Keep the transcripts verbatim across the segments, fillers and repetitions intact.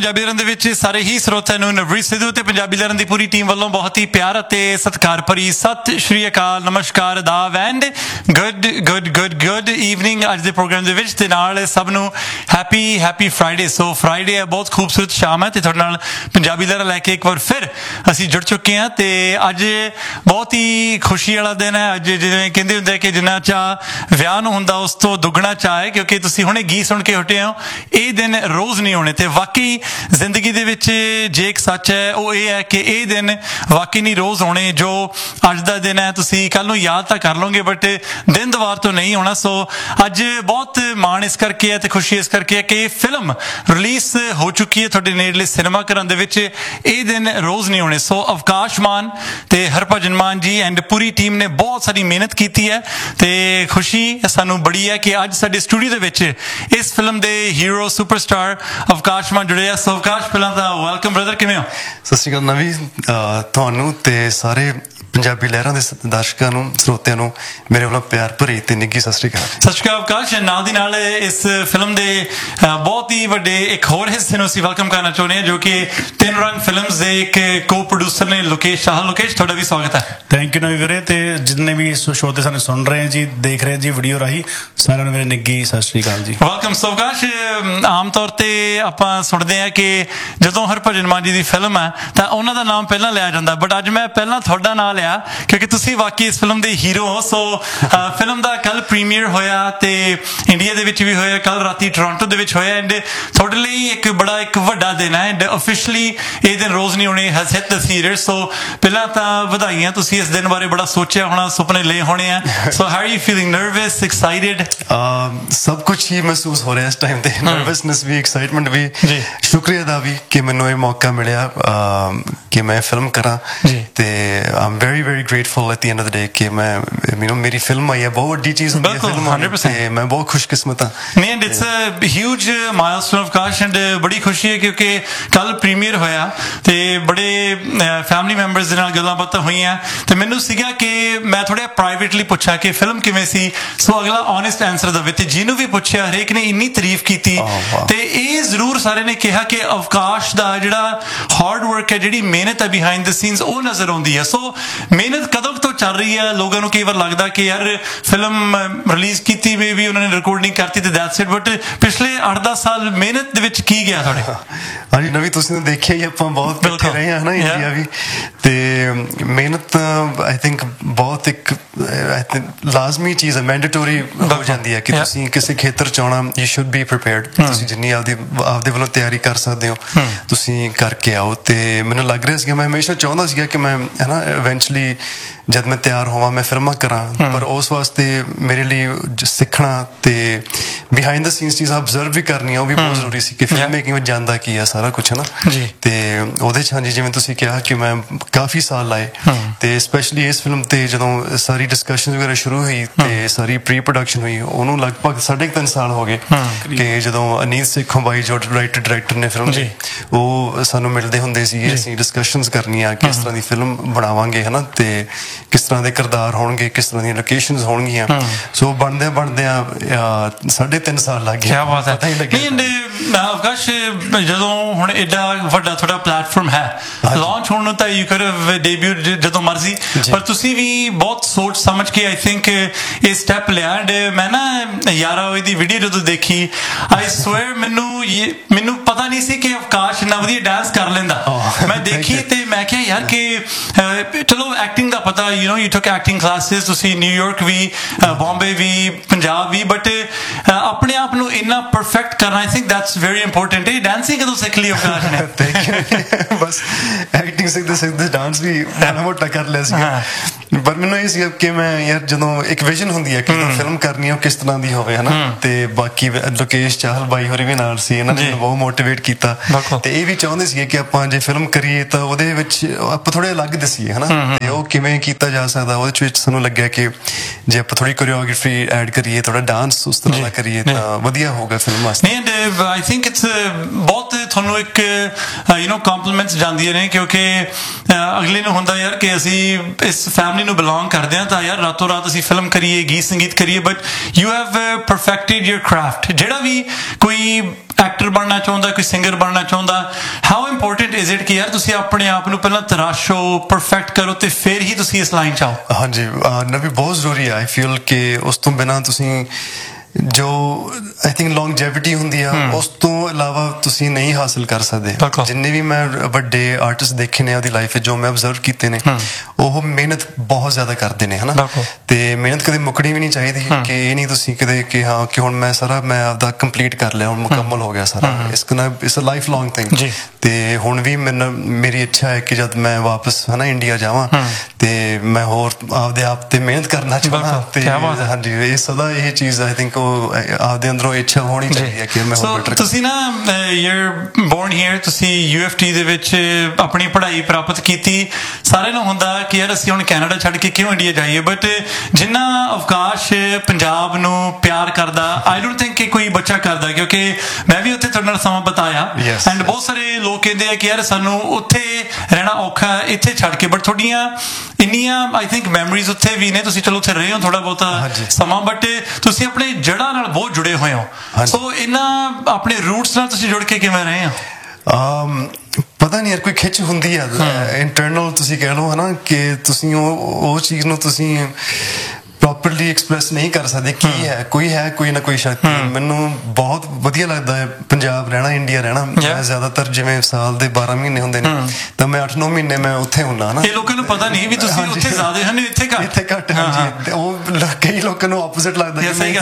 ਪੰਜਾਬੀ ਲਹਿਰਾਂ ਦੇ ਵਿੱਚ ਸਾਰੇ ਹੀ ਸਰੋਤਿਆਂ ਨੂੰ ਨਵਰੀਤ ਸਿੱਧੂ ਤੇ ਪੰਜਾਬੀ ਲਹਿਰਾਂ ਦੀ ਪੂਰੀ ਟੀਮ ਵੱਲੋਂ ਬਹੁਤ ਹੀ ਪਿਆਰ ਅਤੇ ਸਤਿਕਾਰ ਭਰੀ ਸਤਿ ਸ਼੍ਰੀ ਅਕਾਲ, ਨਮਸਕਾਰ, ਆਦਾਬ and good good good good evening. ਅੱਜ ਦੇ ਪ੍ਰੋਗਰਾਮ ਦੇ ਵਿੱਚ ਤੇ ਨਾਲ ਸਭ ਨੂੰ ਹੈਪੀ ਹੈਪੀ ਫਰਾਈਡੇ। ਸੋ ਫਰਾਈਡੇ ਹੈ, ਬਹੁਤ ਖੂਬਸੂਰਤ ਸ਼ਾਮ ਹੈ ਤੇ ਤੁਹਾਡੇ ਨਾਲ ਪੰਜਾਬੀ ਲਹਿਰਾਂ ਲੈ ਕੇ ਇੱਕ ਵਾਰ ਫਿਰ ਅਸੀਂ ਜੁੜ ਚੁੱਕੇ ਹਾਂ ਤੇ ਅੱਜ ਬਹੁਤ ਹੀ ਖੁਸ਼ੀ ਵਾਲਾ ਦਿਨ ਹੈ। ਅੱਜ ਜਿਵੇਂ ਕਹਿੰਦੇ ਹੁੰਦੇ ਕਿ ਜਿੰਨਾ ਚਾਅ ਵਿਆਹ ਨੂੰ ਹੁੰਦਾ ਉਸ ਤੋਂ ਦੁੱਗਣਾ ਚਾਅ ਹੈ, ਕਿਉਂਕਿ ਤੁਸੀਂ ਹੁਣੇ ਗੀਤ ਸੁਣ ਕੇ ਹਟੇ ਹੋ। ਇਹ ਦਿਨ ਰੋਜ਼ ਨਹੀਂ ਹੋਣੇ ਤੇ ਵਾਕਈ ਜ਼ਿੰਦਗੀ ਦੇ ਵਿੱਚ ਜੇ ਇੱਕ ਸੱਚ ਹੈ ਉਹ ਇਹ ਹੈ ਕਿ ਇਹ ਦਿਨ ਵਾਕਈ ਨਹੀਂ ਰੋਜ਼ ਹੋਣੇ। ਜੋ ਅੱਜ ਦਾ ਦਿਨ ਹੈ ਤੁਸੀਂ ਕੱਲ ਨੂੰ ਯਾਦ ਤਾਂ ਕਰ ਲਓਗੇ ਬਟ ਦਿਨ ਦੁਬਾਰ ਤੋਂ ਨਹੀਂ ਹੋਣਾ। ਸੋ ਅੱਜ ਬਹੁਤ ਮਾਣ ਇਸ ਕਰਕੇ ਹੈ ਤੇ ਖੁਸ਼ੀ ਇਸ ਕਰਕੇ ਹੈ ਕਿ ਇਹ ਫਿਲਮ ਰਿਲੀਜ਼ ਹੋ ਚੁੱਕੀ ਹੈ ਤੁਹਾਡੇ ਨੇੜਲੇ ਸਿਨੇਮਾ ਘਰਾਂ ਦੇ ਵਿੱਚ। ਇਹ ਦਿਨ ਰੋਜ਼ ਨਹੀਂ ਹੋਣੇ। ਸੋ ਅਵਕਾਸ਼ ਮਾਨ ਤੇ ਹਰਭਜਨ ਮਾਨ ਜੀ ਐਂਡ ਪੂਰੀ ਟੀਮ ਨੇ ਬਹੁਤ ਸਾਰੀ ਮਿਹਨਤ ਕੀਤੀ ਹੈ ਤੇ ਖੁਸ਼ੀ ਸਾਨੂੰ ਬੜੀ ਹੈ ਕਿ ਅੱਜ ਸਾਡੇ ਸਟੂਡੀਓ ਦੇ ਵਿੱਚ ਇਸ ਫਿਲਮ ਦੇ ਹੀਰੋ ਸੁਪਰਸਟਾਰ ਅਵਕਾਸ਼ ਮਾਨ ਜੁੜੇ ਆ। ਸੋ ਅਵਕਾਸ਼, ਪਹਿਲਾਂ ਤਾਂ ਵੈਲਕਮ ਬ੍ਰਦਰ, ਕਿਵੇਂ ਹੋ? ਸਤਿ ਸ਼੍ਰੀ ਅਕਾਲ ਨਵੀ, ਤੁਹਾਨੂੰ ਤੇ ਸਾਰੇ ਪੰਜਾਬੀ ਲਹਿਰਾਂ ਦੇ ਦਰਸ਼ਕਾਂ ਨੂੰ, ਸਰੋਤਿਆਂ ਨੂੰ ਮੇਰੇ ਵੱਲੋਂ ਪਿਆਰ ਭਰੀ ਤੇ ਨਿੱਘੀ ਸਤਿ ਸ਼੍ਰੀ ਅਕਾਲ। ਸਤਿ ਸ਼੍ਰੀ ਅਕਾਲ ਅਵਕਾਸ਼। ਨਾਲ ਦੀ ਨਾਲ ਇਸ ਫਿਲਮ ਦੇ ਬਹੁਤ ਹੀ ਵੱਡੇ ਇੱਕ ਹੋਰ ਹਿੱਸੇ ਨੂੰ ਅਸੀਂ ਵੈਲਕਮ ਕਰਨਾ ਚਾਹੁੰਦੇ ਹਾਂ ਜੋ ਕਿ ਤਿੰਨ ਰੰਗ ਫਿਲਮਸ ਦੇ ਇੱਕ ਕੋ ਪ੍ਰੋਡਿਊਸਰ ਨੇ, ਲੋਕੇਸ਼ ਚਾਹਲ। ਲੋਕੇਸ਼, ਤੁਹਾਡਾ ਵੀ ਸਵਾਗਤ ਹੈ। ਥੈਂਕ ਯੂ ਨਵੀ ਵੀਰੇ, ਤੇ ਜਿੰਨੇ ਵੀ ਸ਼ੋਅ ਤੇ ਸਾਨੂੰ ਸੁਣ ਰਹੇ ਜੀ, ਦੇਖ ਰਹੇ ਜੀ ਵੀਡੀਓ ਰਾਹੀਂ, ਸਾਰਿਆਂ ਨੂੰ ਮੇਰੇ ਨਿੱਘੀ ਸਤਿ ਸ਼੍ਰੀ ਅਕਾਲ ਜੀ। ਵੈਲਕਮ। ਸੋ ਅਵਕਾਸ਼, ਆਮ ਤੌਰ ਤੇ ਆਪਾਂ ਸੁਣਦੇ ਹਾਂ ਕਿ ਜਦੋਂ ਹਰਭਜਨ ਮਾਨ ਜੀ ਦੀ ਫਿਲਮ ਹੈ ਤਾਂ ਉਹਨਾਂ ਦਾ ਨਾਮ ਪਹਿਲਾਂ ਲਿਆ ਜਾਂਦਾ, ਬਟ ਅੱਜ ਮੈਂ ਪਹਿਲਾਂ ਤੁਹਾਡਾ ਨਾਮ ਲਿਆ ਕਿਉਂਕਿ ਤੁਸੀਂ ਵਾਕਈ ਇਸ ਫਿਲਮ ਦੇ ਹੀਰੋ ਹੋ। ਸੋ ਫਿਲਮ ਦਾ ਕੱਲ ਪ੍ਰੀਮੀਅਰ ਹੋਇਆ ਤੇ ਇੰਡੀਆ ਦੇ ਵਿੱਚ ਵੀ ਹੋਇਆ, ਕੱਲ ਰਾਤੀ ਟੋਰਾਂਟੋ ਦੇ ਵਿੱਚ ਹੋਇਆ ਐਂਡ ਤੁਹਾਡੇ ਲਈ ਇੱਕ ਬੜਾ ਇੱਕ ਵੱਡਾ ਦਿਨ ਹੈ ਐਂਡ ਅਫੀਸ਼ੀਅਲੀ ਇਹ ਦਿਨ ਰੋਜ਼ ਨਹੀਂ ਹੋਣੇ, ਹੈਜ਼ ਹਿੱਟ ਦ ਥੀਏਟਰ। ਸੋ ਪਹਿਲਾਂ ਤਾਂ ਵਧਾਈਆਂ, ਤੁਸੀਂ ਇਸ ਦਿਨ ਬਾਰੇ ਬੜਾ ਸੋਚਿਆ ਹੋਣਾ, ਸੁਪਨੇ ਲਏ ਹੋਣੇ ਆ। So how are you feeling? Nervous, excited? ਸਭ ਕੁਛ ਹੀ ਮਹਿਸੂਸ ਹੋ ਰਿਹਾ ਇਸ ਟਾਈਮ ਤੇ, ਨਰਵਸਨੈਸ ਵੀ, ਐਕਸਾਈਟਮੈਂਟ ਵੀ, ਸ਼ੁਕਰੀਆ ਦਾ ਵੀ ਕਿ ਮੈਨੂੰ ਇਹ ਮੌਕਾ ਮਿਲਿਆ ਕਿ ਮੈਂ ਫਿਲਮ ਕਰਾਂ ਤੇ I am very very grateful at the end of the day ਕਿ ਮੈਂ you know ਮੇਰੀ ਫਿਲਮ ਆਈ ਹੈ, ਬਹੁਤ ਵੱਡੀ ਚੀਜ਼ ਹੁੰਦੀ ਹੈ ਫਿਲਮ ਤੇ ਮੈਂ ਬਹੁਤ ਖੁਸ਼ਕਿਸਮਤ ਹਾਂ। ਨਹੀਂ, and it's a huge milestone ਅਵਕਾਸ਼ and ਬੜੀ ਖੁਸ਼ੀ ਹੈ ਕਿਉਂਕਿ ਕੱਲ ਪ੍ਰੀਮੀਅਰ ਹੋਇਆ ਤੇ ਬੜੇ ਫੈਮਿਲੀ ਮੈਂਬਰਸ ਦੇ ਨਾਲ ਗੱਲਾਂ ਬਾਤਾਂ ਹੋਈਆਂ ਤੇ ਮੈਨੂੰ ਸੀਗਾ ਕਿ ਮੈਂ ਥੋੜ੍ਹਾ ਪ੍ਰਾਈਵੇਟਲੀ ਪੁੱਛਾਂ ਕਿ ਫਿਲਮ ਕਿਵੇਂ ਸੀ। ਸੋ ਅਗਲਾ ਓਨੈਸਟ ਆਨਸਰ ਦੇਵੇ ਤੇ ਜਿਹਨੂੰ ਵੀ ਪੁੱਛਿਆ ਹਰੇਕ ਨੇ ਇੰਨੀ ਤਾਰੀਫ ਕੀਤੀ ਤੇ ਇਹ ਜ਼ਰੂਰ ਸਾਰੇ ਨੇ ਕਿਹਾ ਕਿ ਅਵਕਾਸ਼ ਦਾ ਜਿਹੜਾ ਹਾਰਡ ਵਰਕ ਹੈ, ਜਿਹੜੀ ਮਿਹਨਤ ਹੈ ਬਿਹਾਈਂਡ ਦ ਸੀਨਸ, ਉਹ ਨਜ਼ਰ ਆਉਂਦੀ ਹੈ। ਸੋ ਮਿਹਨਤ ਕਦੋਂ ਤੋਂ ਚੱਲ ਰਹੀ ਹੈ? ਲੋਕਾਂ ਨੂੰ ਕਈ ਵਾਰ ਲੱਗਦਾ ਕਿ ਯਾਰ ਫਿਲਮ ਰਿਲੀਜ਼ ਕੀਤੀ ਵੀ ਵੀ ਉਹਨਾਂ ਨੇ ਰਿਕਾਰਡਿੰਗ ਕਰਤੀ ਤੇ ਦੈਟਸ ਇਟ, ਬਟ ਪਿਛਲੇ ਅੱਠ ਦਸ ਸਾਲ ਮਿਹਨਤ ਦੇ ਵਿੱਚ ਕੀ ਗਿਆ ਤੁਹਾਡੇ? ਹਾਂਜੀ ਨਵੀਂ, ਤੁਸੀਂ ਤਾਂ ਦੇਖਿਆ ਹੀ, ਆਪਾਂ ਬਹੁਤ ਇਕੱਠੇ ਰਹੇ ਹਾਂ ਨਾ ਇੰਡੀਆ ਵੀ, ਤੇ ਮਿਹਨਤ ਆਈ ਥਿੰਕ ਬਹੁਤ ਇੱਕ ਲਾਜ਼ਮੀ ਚੀਜ਼ ਹੈ, ਮੈਂਡੇਟੋਰੀ ਹੋ ਜਾਂਦੀ ਹੈ ਕਿ ਤੁਸੀਂ ਕਿਸੇ ਖੇਤਰ ਚ ਆਉਣਾ, ਯੂ ਸ਼ੁੱਡ ਬੀ ਪ੍ਰੀਪੇਅਰਡ। ਤੁਸੀਂ ਜਿੰਨੀ ਆਪਦੀ ਆਪਦੇ ਵੱਲੋਂ ਤਿਆਰੀ ਕਰ ਸਕਦੇ ਹੋ ਤੁਸੀਂ ਕਰਕੇ ਆਓ। ਤੇ ਮੈਨੂੰ ਲੱਗ ਰਿਹਾ ਸੀਗਾ, ਮੈਂ ਹਮੇਸ਼ਾ ਚਾਹੁੰਦਾ ਸੀਗਾ ਕਿ ਮੈਂ ਹੈ ਨਾ ਇਵੈਂਚੁਅਲੀ ਜਦ ਮੈਂ ਤਿਆਰ ਹੋਵਾਂ ਮੈਂ ਫਿਲਮਾਂ ਕਰਾਂ, ਪਰ ਉਸ ਵਾਸਤੇ ਮੇਰੇ ਲਈ ਸਿੱਖਣਾ ਤੇ ਬਿਹਾਈਂਡ ਦ ਸੀਨਸ ਚੀਜ਼ਾਂ ਅਬਜ਼ਰਵ ਵੀ ਕਰਨੀਆਂ ਉਹ ਵੀ ਬਹੁਤ ਜ਼ਰੂਰੀ ਸੀ ਕਿ ਫਿਲਮ ਮੇਕਿੰਗ ਵਿੱਚ ਜਾਂਦਾ ਕੀ ਆ ਸਾਰਾ ਕੁਛ, ਹੈ ਨਾ। ਤੇ ਉਹਦੇ 'ਚ ਹਾਂਜੀ ਜਿਵੇਂ ਤੁਸੀਂ ਕਿਹਾ ਕਿ ਮੈਂ ਕਾਫੀ ਸਾਲ ਲਾਏ ਤੇ ਸਪੈਸ਼ਲੀ ਇਸ ਫਿਲਮ ਤੇ ਜਦੋਂ ਸਾਰੀ ਡਿਸਕਸ਼ਨ ਵਗੈਰਾ ਸ਼ੁਰੂ ਹੋਈ ਤੇ ਸਾਰੀ ਪ੍ਰੀ ਪ੍ਰੋਡਕਸ਼ਨ ਹੋਈ, ਉਹਨੂੰ ਲਗਭਗ ਸਾਢੇ ਤਿੰਨ ਸਾਲ ਹੋ ਗਏ ਕਿ ਜਦੋਂ ਅਨੀਤ ਸਿੱਖੋਂ ਬਾਈ ਜੋ ਰਾਈਟਰ ਡਾਇਰੈਕਟਰ ਨੇ ਫਿਲਮ ਦੀ, ਉਹ ਸਾਨੂੰ ਮਿਲਦੇ ਹੁੰਦੇ ਸੀਗੇ, ਅਸੀਂ ਡਿਸਕਸ਼ਨਸ ਕਰਨੀਆਂ ਕਿਸ ਤਰ੍ਹਾਂ ਦੀ ਫਿਲਮ ਬਣਾਵਾਂਗੇ, ਹੈ ਨਾ, ਤੇ ਕਿਸ ਤਰ੍ਹਾਂ ਦੇ ਕਿਰਦਾਰ ਹੋਣਗੇ, ਕਿਸ ਤਰ੍ਹਾਂ ਦੀਆਂ ਲੋਕੇਸ਼ਨਸ ਹੋਣਗੀਆਂ। ਸੋ ਬਣਦਿਆਂ ਬਣਦਿਆਂ ਸਾਢੇ ਤਿੰਨ ਸਾਲ ਲੱਗ ਗਏ। ਕਿਆ ਬਾਤ ਹੈ। ਅਵਕਾਸ਼, ਜਦੋਂ ਹੁਣ ਐਡਾ ਵੱਡਾ ਤੁਹਾਡਾ ਪਲੇਟਫਾਰਮ ਹੈ, ਲਾਂਚ ਹੋਣ ਨੂੰ ਤਾਂ ਯੂ ਕੁਡ ਹੈਵ ਡੈਬਿਊਟ ਜਦੋਂ ਮਰਜ਼ੀ, ਪਰ ਤੁਸੀਂ ਵੀ ਬਹੁਤ ਸੋਚ ਸਮਝ ਕੇ ਆਈ ਥਿੰਕ ਇਹ ਸਟੈਪ ਲਿਆ। ਐਂਡ ਮੈਂ ਨਾ ਯਾਰਾ ਹੋਈ ਦੀ ਵੀਡੀਓ ਜਦੋਂ ਦੇਖੀ, ਆਈ ਸਵੇਅਰ ਮੈਨੂੰ ਮੈਨੂੰ ਪਤਾ ਨਹੀਂ ਸੀ ਕਿ ਅਵਕਾਸ਼ ਇੰਨਾ ਵਧੀਆ ਡਾਂਸ ਕਰ ਲੈਂਦਾ। ਮੈਂ ਦੇਖੀ ਤੇ ਮੈਂ ਕਿਹਾ ਯਾਰ ਕਿ ਚਲੋ ਐਕਟਿੰਗ ਦਾ ਪਤਾ, you know you took acting classes, ਤੁਸੀਂ New York we, Bombay we, Punjab we, but ਆਪਣੇ ਆਪ ਨੂੰ ਇੰਨਾ ਪਰਫੈਕਟ ਕਰਨਾ, I think that's very important. ਇਹ ਡਾਂਸਿੰਗ ਕਦੋਂ ਸਿੱਖ ਲਈ ਅਵਕਾਸ਼ ਨੇ? ਬਸ ਐਕਟਿੰਗ ਸਿੱਖਦੇ ਸਿੱਖਦੇ ਡਾਂਸ ਵੀ ਮਾੜਾ ਮੋਟਾ ਕਰ ਲਿਆ ਸੀਗਾ, ਪਰ ਮੈਨੂੰ ਇਹ ਸੀਗਾ ਕਿ ਮੈਂ ਯਾਰ ਜਦੋਂ ਇੱਕ ਵਿਜ਼ਨ ਹੁੰਦੀ ਹੈ ਕਿ ਫਿਲਮ ਕਰਨੀ ਹੈ ਉਹ ਕਿਸ ਤਰ੍ਹਾਂ ਦੀ ਹੋਵੇ, ਹੈ ਨਾ, ਤੇ ਬਾਕੀ ਲੋਕੇਸ਼ ਚਾਹਲ ਬਾਈ ਹੋਰੀ ਵੀ ਨਾਲ ਸੀ, ਇਹਨਾਂ ਨੇ ਬਹੁਤ ਮੋਟੀਵੇਟ ਕੀਤਾ ਤੇ ਇਹ ਵੀ ਚਾਹੁੰਦੇ ਸੀਗੇ ਕਿ ਆਪਾਂ ਜੇ ਫਿਲਮ ਕਰੀਏ ਤਾਂ ਉਹਦੇ ਵਿੱਚ ਆਪਾਂ ਥੋੜ੍ਹੇ ਅਲੱਗ ਦੱਸੀਏ, ਹੈ ਨਾ, ਤੇ ਉਹ ਕਿਵੇਂ ਕੀਤਾ ਜਾ ਸਕਦਾ। ਉਹਦੇ ਵਿੱਚ ਸਾਨੂੰ ਲੱਗਿਆ ਕਿ ਜੇ ਆਪਾਂ ਥੋੜ੍ਹੀ ਕੋਰੀਓਗ੍ਰਾਫੀ ਐਡ ਕਰੀਏ, ਥੋੜਾ ਡਾਂਸ ਉਸ ਤਰ੍ਹਾਂ ਦਾ ਕਰੀਏ ਤਾਂ ਵਧੀਆ ਹੋਊਗਾ ਫਿਲਮ ਵਾਸਤੇ। ਨਹੀਂ, ਐਂਡ ਆਈ ਥਿੰਕ ਇਟਸ ਬਹੁਤ ਤੁਹਾਨੂੰ ਇੱਕ ਯੂ نو ਕੰਪਲੀਮੈਂਟਸ ਜਾਂਦੀਆਂ ਨੇ ਕਿਉਂਕਿ ਅਗਲੇ ਨੂੰ ਹੁੰਦਾ ਯਾਰ ਕਿ ਅਸੀਂ ਇਸ ਫੈਮਿਲੀ ਨੂੰ ਬਿਲੋਂਗ ਕਰਦੇ ਹਾਂ ਤਾਂ ਯਾਰ ਰਾਤੋਂ ਰਾਤ ਅਸੀਂ ਫਿਲਮ ਕਰੀਏ ਗੀਤ ਸੰਗੀਤ ਕਰੀਏ but you have ਪਰਫੈਕਟਡ your craft ਜਿਹੜਾ ਵੀ ਕੋਈ ਐਕਟਰ ਬਣਨਾ ਚਾਹੁੰਦਾ ਕੋਈ ਸਿੰਗਰ ਬਣਨਾ ਚਾਹੁੰਦਾ ਹਾਊ ਇੰਪੋਰਟੈਂਟ ਇਜ਼ ਇਟ ਕਿ ਯਾਰ ਤੁਸੀਂ ਆਪਣੇ ਆਪ ਨੂੰ ਪਹਿਲਾਂ ਤਰਾਸ਼ੋ ਪਰਫੈਕਟ ਕਰੋ ਤੇ ਫਿਰ ਹੀ ਤੁਸੀਂ ਇਸ ਲਾਈਨ 'ਚ ਆਓ ਹਾਂਜੀ ਨਵੀਂ ਬਹੁਤ ਜ਼ਰੂਰੀ ਹੈ ਆਈ ਫੀਲ ਕਿ ਉਸ ਤੋਂ ਬਿਨਾਂ ਤੁਸੀਂ ਜੋ ਆਈ ਥਿੰਕ ਲੌਂਗਜੈਵਿਟੀ ਹੁੰਦੀ ਆ ਉਸ ਤੋਂ ਇਲਾਵਾ ਤੁਸੀਂ ਨਹੀਂ ਹਾਸਿਲ ਕਰ ਸਕਦੇ ਜਿੰਨੇ ਵੀ ਮੈਂ ਵੱਡੇ ਆਰਟਿਸਟ ਦੇਖੇ ਨੇ ਉਹਦੀ ਲਾਈਫ ਵਿੱਚ ਜੋ ਮੈਂ ਅਬਜ਼ਰਵ ਕੀਤੇ ਨੇ ਉਹ ਮਿਹਨਤ ਬਹੁਤ ਜ਼ਿਆਦਾ ਕਰਦੇ ਨੇ ਹਨਾ ਤੇ ਮਿਹਨਤ ਕਦੇ ਮੁੱਕਣੀ ਵੀ ਨਹੀਂ ਚਾਹੀਦੀ ਕਿ ਇਹ ਨਹੀਂ ਤੁਸੀਂ ਕਦੇ ਕਿ ਹਾਂ ਕਿ ਹੁਣ ਮੈਂ ਸਾਰਾ ਮੈਂ ਆਪਦਾ ਕੰਪਲੀਟ ਕਰ ਲਿਆ ਹੁਣ ਮੁਕੰਮਲ ਹੋ ਗਿਆ ਸਾਰਾ ਇਸ ਕਨਾ it's a life long thing ਤੇ ਹੁਣ ਵੀ ਮੈਨੂੰ ਮੇਰੀ ਇੱਛਾ ਹੈ ਕਿ ਜਦ ਮੈਂ ਵਾਪਸ ਹਨਾ ਇੰਡੀਆ ਜਾਵਾਂ ਤੇ ਮੈਂ ਹੋਰ ਆਪਦੇ ਆਪ ਤੇ ਮਿਹਨਤ ਕਰਨਾ ਚਾਹੁੰਦਾ ਤੇ ਹਾਂਜੀ ਇਹ ਸਦਾ ਇਹ ਚੀਜ਼ ਆਈ ਥਿੰਕ ਆਪਦੇ ਅੰਦਰੋਂ ਇੱਛਾ ਹੋਣੀ ਚਾਹੀਦੀ ਹੈ ਕਿ ਮੈਂ ਹੋਰ ਬੈਟਰ ਤੁਸੀਂ ਨਾ ਯੂਰ ਬੋਰਨ ਹੇਅਰ ਤੁਸੀਂ ਯੂ ਐਫ ਟੀ ਦੇ ਵਿੱਚ ਆਪਣੀ ਪੜ੍ਹਾਈ ਪ੍ਰਾਪਤ ਕੀਤੀ ਸਾਰਿਆਂ ਨੂੰ ਹੁੰਦਾ ਕਿ ਯਾਰ ਅਸੀਂ ਹੁਣ ਕੈਨੇਡਾ ਛੱਡ ਕੇ ਕਿਉਂ ਇੰਡੀਆ ਜਾਈਏ ਬਟ ਜਿੰਨਾ ਅਵਕਾਸ਼ ਪੰਜਾਬ ਨੂੰ ਪਿਆਰ ਕਰਦਾ ਆਈ ਡੋਂਟ ਥਿੰਕ ਕਿ ਕੋਈ ਬੱਚਾ ਕਰਦਾ ਕਿਉਂਕਿ ਮੈਂ ਵੀ ਉੱਥੇ ਤੁਹਾਡੇ ਨਾਲ ਸਮਾਂ ਬਿਤਾਇਆ ਐਂਡ ਬਹੁਤ ਸਾਰੇ ਲੋਕ ਕਹਿੰਦੇ ਆ ਕਿ ਯਾਰ ਸਾਨੂੰ ਉੱਥੇ ਰਹਿਣਾ ਔਖਾ ਇੱਥੇ ਛੱਡ ਕੇ ਬਟ ਤੁਹਾਡੀਆਂ ਇੰਨੀਆਂ ਆਈ ਥਿੰਕ ਮੈਮਰੀਜ਼ ਉੱਥੇ ਵੀ ਨੇ ਤੁਸੀਂ ਚਲੋ ਉੱਥੇ ਰਹੇ ਹੋ ਥੋੜਾ ਬਹੁਤਾ ਸਮਾਂ ਬਟ ਤੁਸੀਂ ਆਪਣੇ ਜੜ੍ਹਾਂ ਨਾਲ ਬਹੁਤ ਜੁੜੇ ਹੋਏ ਹੋ ਸੋ ਇਹਨਾਂ ਆਪਣੇ ਰੂਟਸ ਨਾਲ ਤੁਸੀਂ ਜੁੜ ਕੇ ਕਿਵੇਂ ਰਹੇ ਹੋ ਪਤਾ ਨਹੀਂ ਯਾਰ ਕੋਈ ਖਿੱਚ ਹੁੰਦੀ ਆ ਇੰਟਰਨਲ ਤੁਸੀਂ ਕਹਿ ਲਓ ਹਨਾ ਕਿ ਤੁਸੀਂ ਉਹ ਉਹ ਚੀਜ਼ ਨੂੰ ਤੁਸੀਂ ਪ੍ਰੋਪਰਲੀ ਐਕਸਪ੍ਰੈਸ ਨਹੀਂ ਕਰ ਸਕਦੇ ਕੀ ਹੈ ਕੋਈ ਹੈ ਕੋਈ ਨਾ ਕੋਈ ਸ਼ਕਤੀ ਮੈਨੂੰ ਬਹੁਤ ਵਧੀਆ ਲੱਗਦਾ ਹੈ ਪੰਜਾਬ ਰਹਿਣਾ ਇੰਡੀਆ ਰਹਿਣਾ ਮੈਂ ਜ਼ਿਆਦਾਤਰ ਜਿਵੇਂ ਸਾਲ ਦੇ ਬਾਰਾਂ ਮਹੀਨੇ ਹੁੰਦੇ ਨੇ ਤਾਂ ਮੈਂ ਅੱਠ ਨੌ ਮਹੀਨੇ ਮੈਂ ਉੱਥੇ ਹੁੰਦਾ ਨਾ ਇਹ ਲੋਕਾਂ ਨੂੰ ਪਤਾ ਨਹੀਂ ਵੀ ਤੁਸੀਂ ਉੱਥੇ ਜ਼ਿਆਦਾ ਹਨ ਇੱਥੇ ਘੱਟ ਇੱਥੇ ਘੱਟ ਹਾਂਜੀ ਉਹ ਕਈ ਲੋਕਾਂ ਨੂੰ ਆਪੋਜ਼ਿਟ ਲੱਗਦਾ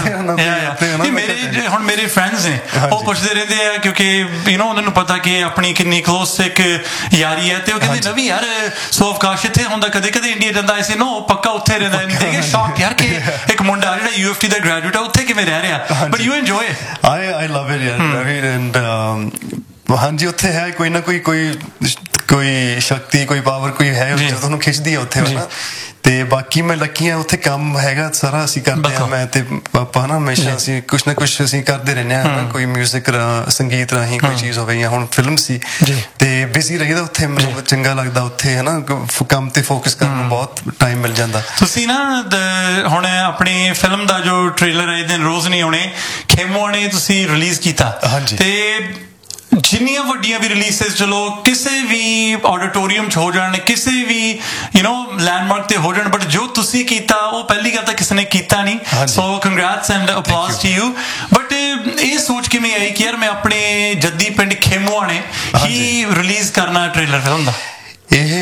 ਕਿ ਮੇਰੇ ਹੁਣ ਮੇਰੇ ਫਰੈਂਡਸ ਨੇ ਉਹ ਪੁੱਛਦੇ ਰਹਿੰਦੇ ਆ ਕਿਉਂਕਿ ਯੂ نو ਉਹਨਾਂ ਨੂੰ ਪਤਾ ਕਿ ਆਪਣੀ ਕਿੰਨੀ ਕਲੋਸ ਇੱਕ ਯਾਰੀ ਹੈ ਤੇ ਉਹ ਕਹਿੰਦੇ ਨਵੀਂ ਯਾਰ ਸੋ ਅਵਕਾਸ਼ ਇੱਥੇ ਹੁੰਦਾ ਕਦੇ ਕਦੇ ਇੰਡੀਆ ਜਾਂਦਾ ਐਸੇ ਨੋ ਪੱਕਾ ਉੱਥੇ ਰਹਿੰਦਾ ਸ਼ੌਕ ਯਾਰ ਕਿ ਇੱਕ ਮੁੰਡਾ ਜਿਹੜਾ you F T the graduate ਆ ਉੱਥੇ ਕਿਵੇਂ ਰਹਿ ਰਿਹਾ but you enjoy I I love it ਯਾਰ ਐਂਡ ਹਾਂਜੀ ਉੱਥੇ ਹੈ ਕੋਈ ਨਾ ਕੋਈ ਕੋਈ ਕੋਈ ਸ਼ਕਤੀ ਕੋਈ ਪਾਵਰ ਕੋਈ ਹੈ ਜੋ ਤੁਹਾਨੂੰ ਖਿੱਚਦੀ ਹੈ ਉੱਥੇ ਹਨਾ ਤੇ ਬਾਕੀ ਮੈਂ ਲੱਕੀ ਹਾਂ ਉੱਥੇ ਕੰਮ ਹੈਗਾ ਸਾਰਾ ਅਸੀਂ ਕਰਦੇ ਹਾਂ ਮੈਂ ਤੇ ਪਾਪਾ ਨਾ ਹਮੇਸ਼ਾ ਅਸੀਂ ਕੁਛ ਨਾ ਕੁਛ ਅਸੀਂ ਕਰਦੇ ਰਹਿੰਦੇ ਹਾਂ ਕੋਈ ਮਿਊਜ਼ਿਕ ਸੰਗੀਤ ਰਾਹੀਂ ਕੋਈ ਚੀਜ਼ ਹੋਵੇ ਜਾਂ ਹੁਣ ਫਿਲਮ ਸੀ ਤੇ ਬਿਜ਼ੀ ਰਹੀਦਾ ਉੱਥੇ ਮੈਨੂੰ ਚੰਗਾ ਲੱਗਦਾ ਉੱਥੇ ਹਨਾ ਕੰਮ ਤੇ ਫੋਕਸ ਕਰਨ ਨੂੰ ਬਹੁਤ ਟਾਈਮ ਮਿਲ ਜਾਂਦਾ ਤੁਸੀਂ ਨਾ ਹੁਣ ਆਪਣੀ ਫਿਲਮ ਦਾ ਜੋ ਟ੍ਰੇਲਰ ਆਏ ਦਿਨ ਰੋਜ਼ ਨਹੀਂ ਆਉਣੇ ਖੇਮੋ ਨੇ ਤੁਸੀਂ ਰਿਲੀਜ਼ ਕੀਤਾ ਤੇ ਜਿੰਨੀਆਂ ਵੱਡੀਆਂ ਵੀ ਰਿਲੀਜ਼ਸ ਚਲੋ ਕਿਸੇ ਵੀ ਆਡੀਟੋਰੀਅਮ 'ਚ ਹੋ ਜਾਣ ਕਿਸੇ ਵੀ ਯੂ نو ਲੈਂਡਮਾਰਕ ਤੇ ਹੋ ਜਾਣ ਬਟ ਜੋ ਤੁਸੀਂ ਕੀਤਾ ਉਹ ਪਹਿਲੀ ਗੱਲ ਤਾਂ ਕਿਸੇ ਨੇ ਕੀਤਾ ਨਹੀਂ ਸੋ ਕੰਗ੍ਰੈਟਸ ਐਂਡ ਅਪਲਾਉਜ਼ ਟੂ ਯੂ ਬਟ ਇਹ ਸੋਚ ਕਿਵੇਂ ਆਈ ਕਿ ਯਾਰ ਮੈਂ ਆਪਣੇ ਜੱਦੀ ਪਿੰਡ ਖੇਮੋਆਣੇ ਹੀ ਰਿਲੀਜ਼ ਕਰਨਾ ਟ੍ਰੇਲਰ ਫਿਲਮ ਦਾ ਇਹ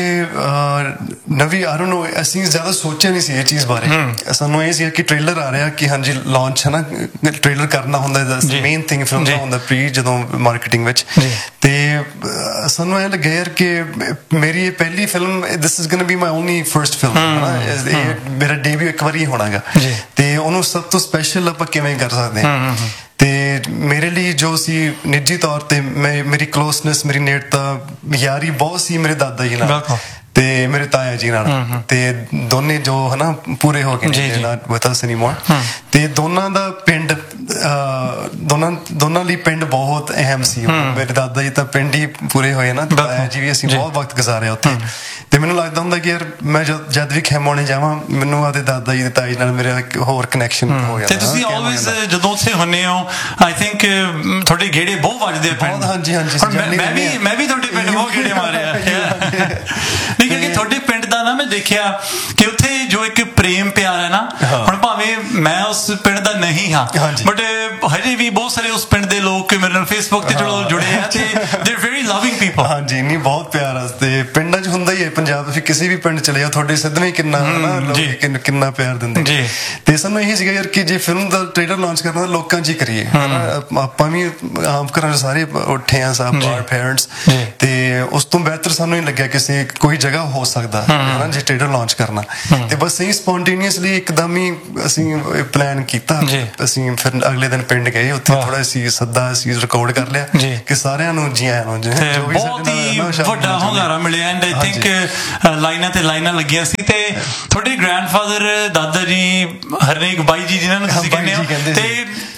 ਨਵੀਂ ਆਈ ਡੋਂਟ ਨੋ ਅਸੀਂ ਜ਼ਿਆਦਾ ਸੋਚਿਆ ਨਹੀਂ ਸੀ ਇਹ ਚੀਜ਼ ਬਾਰੇ ਸਾਨੂੰ ਇਹ ਸੀ ਕਿ ਟ੍ਰੇਲਰ ਆ ਰਿਹਾ ਕਿ ਹਾਂਜੀ ਲਾਂਚ ਹੈ ਨਾ ਟ੍ਰੇਲਰ ਕਰਨਾ ਹੁੰਦਾ ਮੇਨ ਥਿੰਗ ਫਿਲਮ ਦਾ ਹੁੰਦਾ ਪ੍ਰੀ ਜਦੋਂ ਮਾਰਕੀਟਿੰਗ ਵਿੱਚ ਤੇ ਸਾਨੂੰ ਇਹ ਲੱਗਿਆ ਯਾਰ ਕਿ ਮੇਰੀ ਇਹ ਪਹਿਲੀ film this is going to be my only first film ਮੇਰਾ ਡੇਬਿਊ ਇੱਕ ਵਾਰੀ ਹੋਣਾਗਾ ਤੇ ਉਹਨੂੰ ਸਭ ਤੋਂ ਸਪੈਸ਼ਲ ਆਪਾਂ ਕਿਵੇਂ ਕਰ ਸਕਦੇ ਹਾਂ ਤੇ ਮੇਰੇ ਲਈ ਜੋ ਸੀ ਨਿੱਜੀ ਤੌਰ ਤੇ ਮੇਰੀ ਕਲੋਸਨੈਸ ਮੇਰੀ ਨੇੜਤਾ ਯਾਰੀ ਬਹੁਤ ਸੀ ਮੇਰੇ ਦਾਦਾ ਜੀ ਨਾਲ ਤੇ ਮੇਰੇ ਤਾਇਆ ਜੀ ਨਾਲ ਤੇ ਦੋਨੇ ਜੋ ਹਨਾ ਪੂਰੇ ਹੋ ਗਏ ਵਿਦ ਅਸ ਐਨੀਮੋਰ ਤੇ ਦੋਨਾਂ ਦਾ ਪਿੰਡ ਦੋਨਾਂ ਦੋਨਾਂ ਲਈ ਪਿੰਡ ਬਹੁਤ ਅਹਿਮ ਸੀ ਮੇਰੇ ਦਾਦਾ ਜੀ ਤਾਂ ਪਿੰਡ ਹੀ ਪੂਰੇ ਹੋਏ ਨਾ ਤਾਇਆ ਜੀ ਵੀ ਅਸੀਂ ਬਹੁਤ ਵਕਤ ਗੁਜ਼ਾਰਿਆ ਉੱਥੇ ਤੇ ਮੈਨੂੰ ਲੱਗਦਾ ਹੁੰਦਾ ਕਿ ਯਾਰ ਮੈਂ ਜਦ ਵੀ ਖੇਮੋਣੇ ਜਾਵਾਂ ਮੈਨੂੰ ਆਦੇ ਦਾਦਾ ਜੀ ਦੇ ਤਾਈ ਨਾਲ ਮੇਰਾ ਇੱਕ ਹੋਰ ਕਨੈਕਸ਼ਨ ਹੋ ਗਿਆ ਤੇ ਤੁਸੀਂ ਆਲਵੇਜ਼ ਜਦੋਂ ਉੱਥੇ ਹੁੰਨੇ ਹੋ ਆਈ ਥਿੰਕ ਤੁਹਾਡੇ ਗੇੜੇ ਬਹੁਤ ਵੱਜਦੇ ਪਿੰਡ ਹਾਂਜੀ ਹਾਂਜੀ ਮੈਂ ਵੀ ਮੈਂ ਵੀ ਤੁਹਾਡੇ ਪਿੰਡ ਬਹੁਤ ਗੇੜੇ ਮਾਰਿਆ ਨਹੀਂ ਕਿਉਂਕਿ ਤੁਹਾਡੇ ਪਿੰਡ ਦਾ ਨਾ ਮੈਂ ਦੇਖਿਆ ਕਿ ਉੱਥੇ ਜੋ ਇੱਕ ਪ੍ਰੇਮ ਪਿਆਰ ਹੈ ਨਾ ਹੁਣ ਭਾਵੇਂ ਮੈਂ ਉਸ ਪਿੰਡ ਦਾ ਨਹੀਂ ਹਾਂ ਬਟ ਹਜੇ ਵੀ ਬਹੁਤ ਸਾਰੇ ਉਸ ਪਿੰਡ ਦੇ ਲੋਕ ਮੇਰੇ ਨਾਲ ਫੇਸਬੁੱਕ ਤੇ ਚਲੋ ਜੁੜੇ ਆ ਤੇ they are very loving people ਹਾਂਜੀ ਨਹੀਂ ਬਹੁਤ ਪਿਆਰ ਆ ਤੇ ਪਿੰਡਾਂ 'ਚ ਹੁੰਦਾ ਹੀ ਹੈ ਪੰਜਾਬ ਤੁਸੀਂ ਕਿਸੇ ਵੀ ਪਿੰਡ ਚਲੇ ਜਾਓ ਤੁਹਾਡੇ ਸਦਮੇ ਕਿੰਨਾ ਹਨਾ ਕਿੰਨਾ ਪਿਆਰ ਦਿੰਦੇ ਤੇ ਸਾਨੂੰ ਇਹੀ ਸੀਗਾ ਯਾਰ ਕਿ ਜੇ ਫਿਲਮ ਦਾ ਟ੍ਰੇਲਰ ਲਾਂਚ ਕਰਨਾ ਲੋਕਾਂ 'ਚ ਹੀ ਕਰੀਏ ਆਪਾਂ ਵੀ ਆਮ ਘਰਾਂ 'ਚ ਸਾਰੇ ਉੱਠੇ ਆ ਸਭ ਪੇਰੈਂਟਸ ਤੇ ਉਸ ਤੋਂ ਬਿਹਤਰ ਸਾਨੂੰ ਇਹ ਲੱਗਿਆ ਕਿਸੇ ਕੋਈ ਜਗ੍ਹਾ ਹੋ ਸਕਦਾ ਹਨਾ ਜੇ ਟ੍ਰੇਲਰ ਲਾਂਚ ਕਰਨਾ ਤੇ ਬਸ ਅਸੀਂ ਸਪੌਂਟੇਨੀਅਸਲੀ ਇੱਕਦਮ ਹੀ ਅਸੀਂ ਪਲਾਨ ਕੀਤਾ ਅਸੀਂ ਫਿਰ ਅਗਲੇ ਦਿਨ ਪਿੰਡ ਗਏ ਉੱਥੇ ਥੋੜਾ ਅਸੀਂ ਸੱਦਾ ਅਸੀਂ ਰਿਕਾਰਡ ਕਰ ਲਿਆ ਕਿ ਸਾਰਿਆਂ ਨੂੰ ਜੀ ਆਇਆਂ ਨੂੰ ਜੋ ਵੀ ਬਹੁਤ ਹੀ ਵੱਡਾ ਹੁੰਗਾਰਾ ਮਿਲਿਆ ਐਂਡ ਆਈ ਥਿੰਕ ਲਾਈਨਾਂ ਤੇ ਲਾਈਨਾਂ ਲੱਗੀਆਂ ਸੀ ਤੇ ਤੁਹਾਡੇ ਗ੍ਰੈਂਡਫਾਦਰ ਦਾਦਾ ਜੀ ਹਰਨੇਕ ਬਾਈ ਜੀ ਜਿਨ੍ਹਾਂ ਨੂੰ ਤੁਸੀਂ ਕਹਿੰਦੇ ਹੋ ਤੇ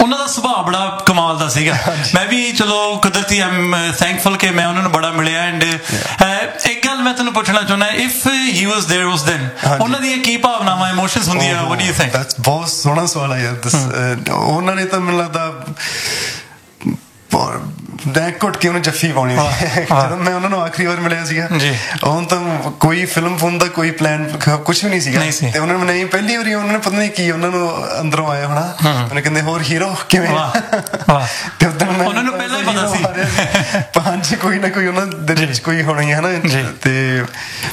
ਉਹਨਾਂ ਦਾ ਸੁਭਾਅ ਬੜਾ ਕਮਾਲ ਦਾ ਸੀਗਾ ਮੈਂ ਵੀ ਚਲੋ ਕੁਦਰਤੀ ਐਮ ਥੈਂਕਫੁਲ ਕਿ ਮੈਂ ਉਹਨਾਂ ਨੂੰ ਬੜਾ ਮਿਲਿਆ ਐਂਡ ਇੱਕ ਗੱਲ ਮੈਂ ਤੁਹਾਨੂੰ ਪੁੱਛਣਾ ਚਾਹੁੰਦਾ ਇਫ ਹੀ ਵਾਸ देयर ਉਸ ਦਿਨ ਉਹਨਾਂ ਦੀਆਂ ਕੀ ਭਾਵਨਾਵਾਂ ਇਮੋਸ਼ਨਸ ਹੁੰਦੀਆਂ what do you think that's ਬਹੁਤ ਸੋਹਣਾ ਸਵਾਲ ਹੈ ਯਾਰ ਉਹਨਾਂ ਨੇ ਤਾਂ ਮੈਨੂੰ ਲੱਗਦਾ ਡੈਕ ਘੁੱਟ ਕੇ ਉਹਨੂੰ ਜੱਫੀ ਪਾਉਣੀ ਸੀ ਜਦੋਂ ਮੈਂ ਉਹਨਾਂ ਨੂੰ ਆਖਰੀ ਵਾਰ ਮਿਲਿਆ ਸੀਗਾ ਹੁਣ ਤਾਂ ਕੋਈ ਫਿਲਮ ਫੁਲਮ ਦਾ ਕੋਈ ਪਲਾਨ ਕੁਛ ਵੀ ਨਹੀਂ ਸੀਗਾ ਤੇ ਉਹਨਾਂ ਨੇ ਮੈਨੂੰ ਪਹਿਲੀ ਵਾਰੀ ਉਹਨਾਂ ਨੇ ਪਤਾ ਨਹੀਂ ਕੀ ਉਹਨਾਂ ਨੂੰ ਅੰਦਰੋਂ ਆਇਆ ਹੋਣਾ ਉਹਨੇ ਕਹਿੰਦੇ ਹੋਰ ਹੀਰੋ ਕਿਵੇਂ ਤੇ ਉਦੋਂ ਉਹਨਾਂ ਨੂੰ ਪਹਿਲਾਂ ਹੀ ਪਤਾ ਸੀ ਪੰਜ ਕੋਈ ਨਾ ਕੋਈ ਉਹਨਾਂ ਦੇ ਵਿੱਚ ਕੋਈ ਹੋਣੀ ਹੈ ਨਾ ਤੇ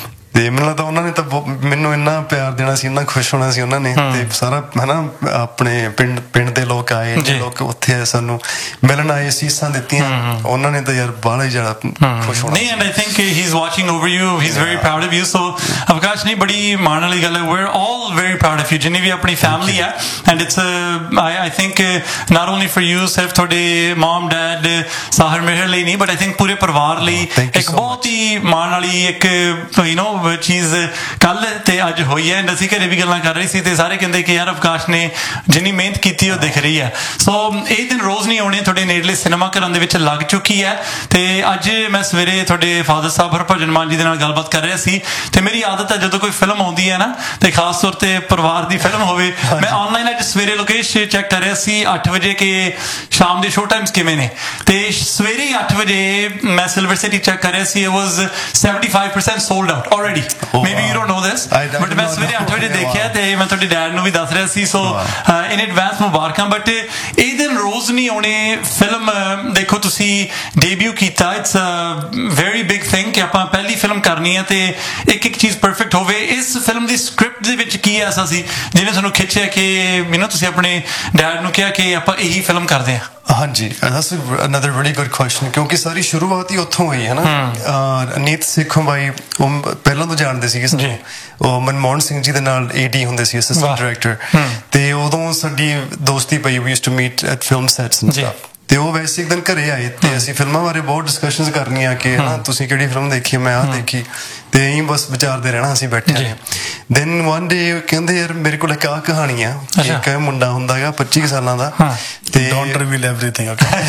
ਤੇ ਮੈਨੂੰ ਲੱਗਦਾ ਉਹਨਾਂ ਨੇ ਤਾਂ ਮੈਨੂੰ ਇੰਨਾ ਪਿਆਰ ਦੇਣਾ ਸੀ ਇੰਨਾ ਖੁਸ਼ ਹੋਣਾ ਸੀ ਉਹਨਾਂ ਨੇ ਤੇ ਸਾਰਾ ਹਨਾ ਆਪਣੇ ਪਿੰਡ ਪਿੰਡ ਦੇ ਲੋਕ ਆਏ ਲੋਕ ਉੱਥੇ ਆਏ ਸਾਨੂੰ ਮਿਲਣ ਆਏ ਸੀਸਾਂ ਦਿੱਤੀਆਂ ਉਹਨਾਂ ਨੇ ਤਾਂ ਯਾਰ ਬਾਹਲਾ ਹੀ ਜ਼ਿਆਦਾ ਖੁਸ਼ ਹੋਣਾ ਨਹੀਂ and I think he is watching over you he is very proud of you so ਅਵਕਾਸ਼ ਨਹੀਂ ਬੜੀ ਮਾਣ ਵਾਲੀ ਗੱਲ ਹੈ ਵੀ are all very proud of you ਜਿੰਨੀ ਵੀ ਆਪਣੀ ਫੈਮਿਲੀ ਹੈ and it's I I think not only for you ਸਿਰਫ ਤੁਹਾਡੇ ਮਮ ਡੈਡ ਸਾਹਿਰ ਮਿਹਰ ਲਈ ਨਹੀਂ ਬਟ ਆਈ ਥਿੰਕ ਪੂਰੇ ਪਰਿਵਾਰ ਲਈ ਇੱਕ ਬਹੁਤ ਹੀ ਮਾਣ ਵਾਲੀ ਇੱਕ ਯੂ ਨੋ ਚੀਜ਼ ਕੱਲ ਤੇ ਅੱਜ ਹੋਈ ਹੈ ਅਸੀਂ ਘਰੇ ਵੀ ਗੱਲਾਂ ਕਰ ਰਹੇ ਸੀ ਤੇ ਸਾਰੇ ਕਹਿੰਦੇ ਕਿ ਯਾਰ ਅਵਕਾਸ਼ ਨੇ ਜਿੰਨੀ ਮਿਹਨਤ ਕੀਤੀ ਉਹ ਦਿਖ ਰਹੀ ਹੈ ਸੋ ਇਹ ਦਿਨ ਰੋਜ਼ ਨਹੀਂ ਆਉਣੇ ਤੁਹਾਡੇ ਨੇੜਲੇ ਸਿਨੇਮਾ ਘਰਾਂ ਦੇ ਵਿੱਚ ਲੱਗ ਚੁੱਕੀ ਹੈ ਤੇ ਅੱਜ ਮੈਂ ਸਵੇਰੇ ਤੁਹਾਡੇ ਫਾਦਰ ਸਾਹਿਬ ਹਰਭਜਨ ਮਾਨ ਜੀ ਦੇ ਨਾਲ ਗੱਲਬਾਤ ਕਰ ਰਿਹਾ ਸੀ ਤੇ ਮੇਰੀ ਆਦਤ ਹੈ ਜਦੋਂ ਕੋਈ ਫਿਲਮ ਆਉਂਦੀ ਹੈ ਨਾ ਤੇ ਖਾਸ ਤੌਰ ਤੇ ਪਰਿਵਾਰ ਦੀ ਫਿਲਮ ਹੋਵੇ ਮੈਂ ਆਨਲਾਈਨ ਅੱਜ ਸਵੇਰੇ ਲੋਕੇਸ਼ਨ ਚੈੱਕ ਕਰ ਰਿਹਾ ਸੀ ਅੱਠ ਵਜੇ ਕਿ ਸ਼ਾਮ ਦੇ ਸ਼ੋ ਟਾਈਮਸ ਕਿਵੇਂ ਨੇ ਤੇ ਸਵੇਰੇ ਅੱਠ ਵਜੇ ਮੈਂ ਸਿਲਵਰ ਸਿਟੀ ਚੈੱਕ ਕਰ ਰਿਹਾ ਸੀ it was seventy-five percent sold out already maybe you don't know this but ਮੈਂ ਸਵੇਰੇ ਅੱਠ ਵਜੇ ਦੇਖਿਆ ਤੇ ਮੈਂ ਤੁਹਾਡੇ ਡੈਡ ਨੂੰ ਵੀ ਦੱਸ ਰਿਹਾ ਸੀ ਸੋ ਇਨ ਐਡਵਾਂਸ ਮੁਬਾਰਕਾਂ ਬਟ ਇਹ ਦਿਨ ਰੋਜ਼ ਨਹੀਂ ਆਉਣੇ ਫਿਲਮ ਦੇਖੋ ਤੁਸੀਂ ਡੈਬਿਊ ਕੀਤਾ it's a very big thing ਕਿ ਆਪਾਂ ਪਹਿਲੀ ਫਿਲਮ ਕਰਨੀ ਹੈ ਤੇ ਇੱਕ ਇੱਕ ਚੀਜ਼ ਪਰਫੈਕਟ ਹੋਵੇ ਇਸ ਫਿਲਮ ਦੀ ਸਕ੍ਰਿਪਟ ਦੇ ਵਿੱਚ ਕੀ ਐਸਾ ਸੀ ਜਿਹਨੇ ਤੁਹਾਨੂੰ ਖਿੱਚਿਆ ਕਿ ਯੂ ਨੋ ਤੁਸੀਂ ਆਪਣੇ ਡੈਡ ਨੂੰ ਕਿਹਾ ਕਿ ਆਪਾਂ ਇਹੀ ਫਿਲਮ ਕਰਦੇ ਹਾਂ ਹਾਂਜੀ that's another really good question ਕਿਉਂਕਿ ਸਾਰੀ ਸ਼ੁਰੂਆਤ ਹੀ ਉੱਥੋਂ ਹੋਈ ਹੈ ਨਾ ਅਨੀਤ ਸਿੱਖੋਂ ਬਾਈ ਉਹ ਪਹਿਲਾਂ ਤੋਂ ਜਾਣਦੇ ਸੀਗੇ ਸਾਨੂੰ ਉਹ ਮਨਮੋਹਨ ਸਿੰਘ ਜੀ ਦੇ ਨਾਲ ਏਡੀ ਹੁੰਦੇ ਸੀ ਅਸਿਸਟੈਂਟ ਡਾਇਰੈਕਟਰ ਤੇ ਉਦੋਂ ਸਾਡੀ ਦੋਸਤੀ ਪਈ ਵੀ used to meet at film sets and stuff ਤੇ ਉਹ ਵੈਸੇ ਇੱਕ ਦਿਨ ਘਰੇ ਆਏ ਤੇ ਅਸੀਂ ਫਿਲਮਾਂ ਬਾਰੇ ਬਹੁਤ ਡਿਸਕਸ਼ਨਸ ਕਰਨੀਆਂ ਕਿ ਹਨਾ ਤੁਸੀਂ ਕਿਹੜੀ ਫਿਲਮ ਦੇਖੀ ਮੈਂ ਆਹ ਦੇਖੀ ਤੇ ਇਹੀ ਬਸ ਵਿਚਾਰਦੇ ਰਹਿਣਾ ਅਸੀਂ ਬੈਠੇ ਨੇ ਦੈਨ ਵਨ ਡੇ ਕਹਿੰਦੇ ਯਾਰ ਮੇਰੇ ਕੋਲ ਇੱਕ ਆਹ ਕਹਾਣੀ ਆ ਇੱਕ ਮੁੰਡਾ ਹੁੰਦਾ ਹੈਗਾ ਪੱਚੀ ਸਾਲਾਂ ਦਾ ਤੇ don't reveal everything okay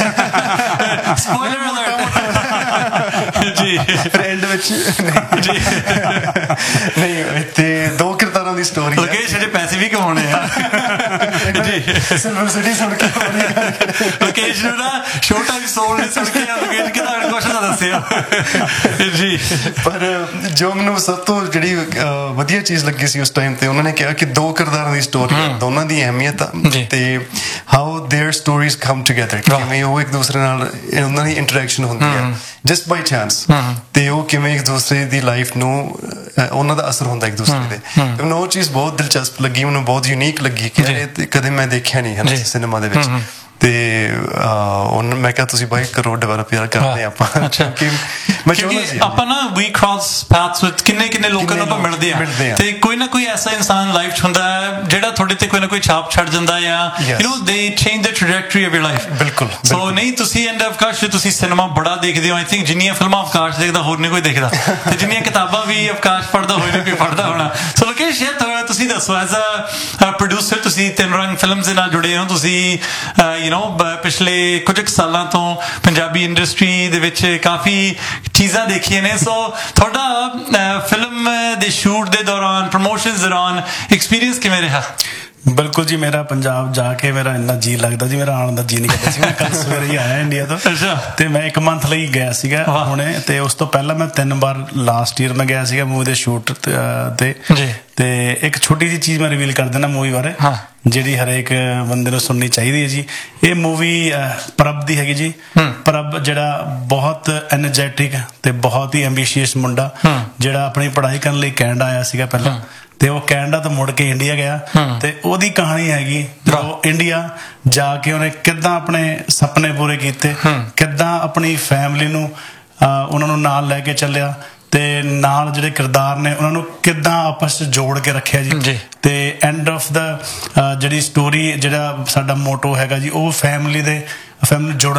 ਸਪੋਇਲਰ alert ਜੀ ਫਰੈਂਡ ਵਿੱਚ ਜੀ ਨਹੀਂ ਤੇ ਦੋ ਕਿਰਦਾਰਾਂ ਦੀ ਸਟੋਰੀ ਹੈ ਲੋਕੇਸ਼ ਜਿਹੜੇ ਪੈਸੇ ਵੀ ਕਮਾਉਣੇ ਆ ਜੀ ਸਿਲਵਰ ਸਿਟੀ ਸੁਣ ਕੇ ਲੋਕੇਸ਼ ਨੂੰ ਨਾ ਛੋਟਾ ਵੀ ਸੋਲ ਨੇ ਸੁਣ ਕੇ ਲੋਕੇਸ਼ ਕਿਹਦਾ ਕੁਛ ਨਾ ਦੱਸਿਆ ਜੀ ਪਰ ਜੋ ਮੈਨੂੰ ਸਭ ਤੋਂ ਜਿਹੜੀ ਵਧੀਆ ਚੀਜ਼ ਲੱਗੀ ਸੀ ਉਸ ਟਾਈਮ ਤੇ ਉਹਨਾਂ ਨੇ ਕਿਹਾ ਕਿ ਦੋ ਕਿਰਦਾਰਾਂ ਦੀ ਸਟੋਰੀ ਹੈ ਦੋਨਾਂ ਦੀ ਅਹਿਮੀਅਤ ਤੇ how there stories come together ਕਿਵੇਂ ਉਹ ਇੱਕ ਦੂਸਰੇ ਨਾਲ ਉਹਨਾਂ ਦੀ ਇੰਟਰੈਕਸ਼ਨ ਹੁੰਦੀ ਹੈ ਜਸਟ ਬਾਈ ਚਾਂਸ ਤੇ ਉਹ ਕਿਵੇਂ ਇੱਕ ਦੂਸਰੇ ਦੀ ਲਾਈਫ ਨੂੰ ਉਹਨਾਂ ਦਾ ਅਸਰ ਹੁੰਦਾ ਇੱਕ ਦੂਸਰੇ ਤੇ ਮੈਨੂੰ ਉਹ ਚੀਜ਼ ਬਹੁਤ ਦਿਲਚਸਪ ਲੱਗੀ ਮੈਨੂੰ ਬਹੁਤ ਯੂਨੀਕ ਲੱਗੀ ਕਿ ਕਦੇ ਮੈਂ ਦੇਖਿਆ ਨਹੀਂ ਹੈ ਸਿਨੇਮਾ ਦੇ ਵਿੱਚ ਤੇ ਉਹਨ ਮੈਂ ਕਿਹਾ ਤੁਸੀਂ ਬਾਈ ਕਰੋ ਡਿਵੈਲਪ ਯਾਰ ਕਰਦੇ ਆਪਾਂ ਕਿਉਂਕਿ ਮੈਂ ਚਾਹੁੰਦਾ ਸੀ ਆਪਾਂ ਨਾ ਵੀ ਕ੍ਰਾਸ ਪਾਥਸ ਵਿਦ ਕਿੰਨੇ ਕਿੰਨੇ ਲੋਕਾਂ ਨੂੰ ਆਪਾਂ ਮਿਲਦੇ ਆ ਤੇ ਕੋਈ ਨਾ ਕੋਈ ਐਸਾ ਇਨਸਾਨ ਲਾਈਫ 'ਚ ਹੁੰਦਾ ਜਿਹੜਾ ਤੁਹਾਡੇ ਤੇ ਕੋਈ ਨਾ ਕੋਈ ਛਾਪ ਛੱਡ ਜਾਂਦਾ ਆ ਯੂ نو ਦੇ change the ਟ੍ਰੈਜੈਕਟਰੀ of your life ਬਿਲਕੁਲ ਸੋ ਨਹੀਂ ਤੁਸੀਂ ਐਂਡ ਅਵਕਾਸ਼ ਤੁਸੀਂ ਸਿਨੇਮਾ ਬੜਾ ਦੇਖਦੇ ਹੋ ਆਈ ਥਿੰਕ ਜਿੰਨੀਆਂ ਫਿਲਮਾਂ ਅਵਕਾਸ਼ ਦੇਖਦਾ ਹੋਰ ਨਹੀਂ ਕੋਈ ਦੇਖਦਾ ਤੇ ਜਿੰਨੀਆਂ ਕਿਤਾਬਾਂ ਵੀ ਅਵਕਾਸ਼ ਪੜ੍ਹਦਾ ਹੋਏ ਨਾ ਕੋਈ ਪੜ੍ਹਦਾ ਹੋਣਾ ਸੋ ਲੋਕੇਸ਼ ਯਾਰ ਤੁਸੀਂ ਦੱਸੋ ਐਜ਼ ਅ ਪ੍ਰੋਡਿਊਸਰ ਤੁਸੀਂ ਤਿੰਨ ਰੰਗ ਫਿਲਮਸ ਦੇ ਨਾਲ ਜੁੜੇ ਹੋ ਤੁਸੀਂ ਯੂ ਨੋ ਪਿਛਲੇ ਕੁਝ ਸਾਲਾਂ ਤੋਂ ਪੰਜਾਬੀ ਇੰਡਸਟਰੀ ਦੇ ਵਿੱਚ ਕਾਫੀ ਚੀਜ਼ਾਂ ਦੇਖੀਆਂ ਨੇ ਸੋ ਤੁਹਾਡਾ ਫਿਲਮ ਦੇ ਸ਼ੂਟ ਦੇ ਦੌਰਾਨ ਪ੍ਰਮੋਸ਼ਨਸ ਦੌਰਾਨ ਐਕਸਪੀਰੀਅੰਸ ਕਿਵੇਂ ਰਿਹਾ ਬਿਲਕੁਲ ਜੀ ਮੇਰਾ ਪੰਜਾਬ ਜਾ ਕੇ ਮੇਰਾ ਇੰਨਾ ਜੀ ਲੱਗਦਾ ਜੀ ਮੇਰਾ ਆਉਣ ਦਾ ਜੀ ਨਹੀਂ ਕਰਦਾ ਸੀ ਮੈਂ ਕੱਲ ਸਵੇਰੇ ਹੀ ਆਇਆ ਇੰਡੀਆ ਤੋਂ ਤੇ ਮੈਂ ਇੱਕ ਮੰਥ ਲਈ ਗਿਆ ਸੀਗਾ ਹੁਣੇ ਤੇ ਉਸ ਤੋਂ ਪਹਿਲਾਂ ਮੈਂ ਤਿੰਨ ਵਾਰ ਲਾਸਟ ਈਅਰ ਮੈਂ ਗਿਆ ਸੀਗਾ ਮੂਵੀ ਦੇ ਸ਼ੂਟ ਤੇ ਤੇ ਇੱਕ ਛੋਟੀ ਜਿਹੀ ਚੀਜ਼ ਮੈਂ ਰਿਵੀਲ ਕਰ ਦਿੰਦਾ ਮੂਵੀ ਬਾਰੇ ਜਿਹੜੀ ਹਰੇਕ ਬੰਦੇ ਨੂੰ ਸੁਣਨੀ ਚਾਹੀਦੀ ਹੈ ਜੀ ਇਹ ਮੂਵੀ ਪ੍ਰਭ ਦੀ ਹੈਗੀ ਜੀ ਪ੍ਰਭ ਜਿਹੜਾ ਬਹੁਤ ਐਨਰਜੈਟਿਕ ਤੇ ਬਹੁਤ ਹੀ ਐਂਬੀਸ਼ੀਅਸ ਮੁੰਡਾ ਜਿਹੜਾ ਆਪਣੀ ਪੜ੍ਹਾਈ ਕਰਨ ਲਈ ਕੈਨੇਡਾ ਆਇਆ ਸੀਗਾ ਪਹਿਲਾਂ ਤੇ ਉਹ ਕੈਨੇਡਾ ਤੋਂ ਮੁੜ ਕੇ ਇੰਡੀਆ ਗਿਆ ਤੇ ਉਹਦੀ ਕਹਾਣੀ ਹੈਗੀ ਉਹ ਇੰਡੀਆ ਜਾ ਕੇ ਉਹਨੇ ਕਿੱਦਾਂ ਆਪਣੇ ਸੁਪਨੇ ਪੂਰੇ ਕੀਤੇ ਕਿੱਦਾਂ ਆਪਣੀ ਫੈਮਿਲੀ ਨੂੰ ਉਹਨਾਂ ਨੂੰ ਨਾਲ ਲੈ ਕੇ ਚੱਲਿਆ ਤੇ ਨਾਲ ਜਿਹੜੇ ਕਿਰਦਾਰ ਨੇ ਉਹਨਾਂ ਨੂੰ ਕਿੱਦਾਂ ਆਪਸ 'ਚ ਜੋੜ ਕੇ ਰੱਖਿਆ ਜੀ ਤੇ ਐਂਡ ਆਫ ਦਾ ਜਿਹੜੀ ਸਟੋਰੀ ਜਿਹੜਾ ਸਾਡਾ ਮੋਟੋ ਹੈਗਾ ਜੀ ਉਹ ਫੈਮਿਲੀ ਦੇ ਫੈਮਿਲੀ ਜੋੜਨ